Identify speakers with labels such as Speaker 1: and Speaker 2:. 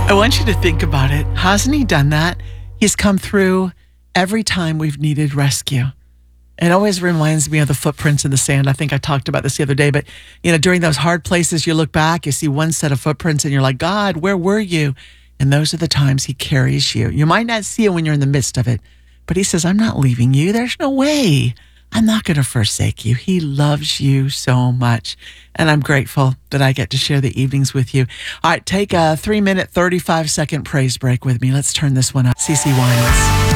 Speaker 1: I want you to think about it. Hasn't he done that? He's come through every time we've needed rescue. It always reminds me of the footprints in the sand. I think I talked about this the other day, but during those hard places, you look back, you see one set of footprints and you're like, God, where were you? And those are the times he carries you. You might not see it when you're in the midst of it, but he says, I'm not leaving you. There's no way. I'm not going to forsake you. He loves you so much. And I'm grateful that I get to share the evenings with you. All right, take a 3-minute, 35-second praise break with me. Let's turn this one up. CeCe Winans.